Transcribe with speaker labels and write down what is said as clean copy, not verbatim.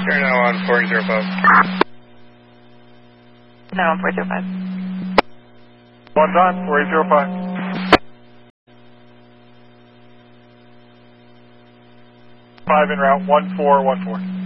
Speaker 1: You're now on 405.
Speaker 2: No, on 405.
Speaker 3: One's on, 4805. 5 en route, 1414.